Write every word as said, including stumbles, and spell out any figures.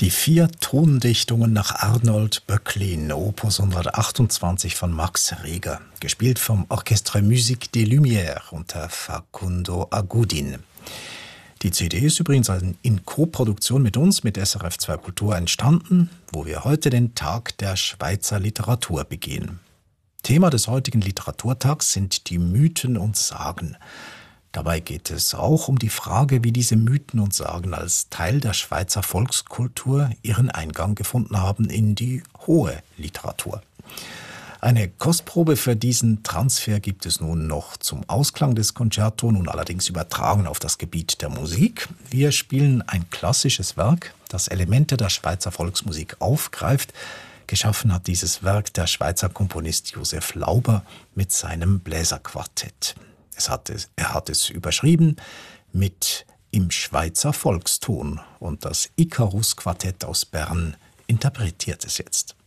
Die vier Tondichtungen nach Arnold Böcklin, Opus hundertachtundzwanzig von Max Reger, gespielt vom Orchestre Musique des Lumières unter Facundo Agudin. Die C D ist übrigens in Koproduktion mit uns, mit S R F zwei Kultur entstanden, wo wir heute den Tag der Schweizer Literatur begehen. Thema des heutigen Literaturtags sind die Mythen und Sagen. Dabei geht es auch um die Frage, wie diese Mythen und Sagen als Teil der Schweizer Volkskultur ihren Eingang gefunden haben in die hohe Literatur. Eine Kostprobe für diesen Transfer gibt es nun noch zum Ausklang des Concerto, nun allerdings übertragen auf das Gebiet der Musik. Wir spielen ein klassisches Werk, das Elemente der Schweizer Volksmusik aufgreift. Geschaffen hat dieses Werk der Schweizer Komponist Josef Lauber mit seinem Bläserquartett. Es hat es, er hat es überschrieben mit Im Schweizer Volkston und das Ikarus-Quartett aus Bern interpretiert es jetzt.